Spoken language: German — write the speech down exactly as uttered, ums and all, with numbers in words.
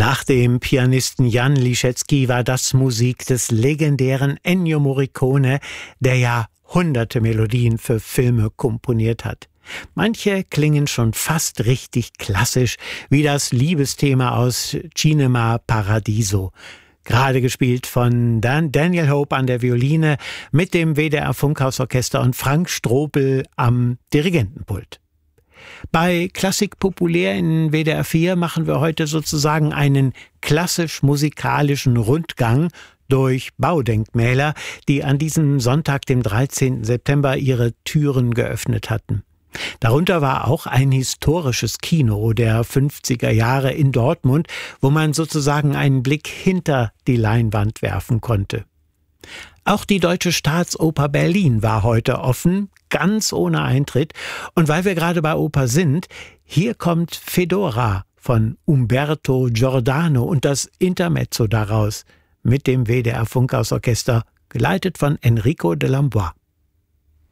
Nach dem Pianisten Jan Liszewski war das Musik des legendären Ennio Morricone, der ja hunderte Melodien für Filme komponiert hat. Manche klingen schon fast richtig klassisch, wie das Liebesthema aus Cinema Paradiso. Gerade gespielt von Dan Daniel Hope an der Violine mit dem W D R Funkhausorchester und Frank Strobel am Dirigentenpult. Bei Klassik populär in W D R vier machen wir heute sozusagen einen klassisch-musikalischen Rundgang durch Baudenkmäler, die an diesem Sonntag, dem dreizehnten September, ihre Türen geöffnet hatten. Darunter war auch ein historisches Kino der fünfziger Jahre in Dortmund, wo man sozusagen einen Blick hinter die Leinwand werfen konnte. Auch die Deutsche Staatsoper Berlin war heute offen, ganz ohne Eintritt. Und weil wir gerade bei Oper sind, hier kommt Fedora von Umberto Giordano und das Intermezzo daraus mit dem W D R Funkhausorchester, geleitet von Enrico de Lambois.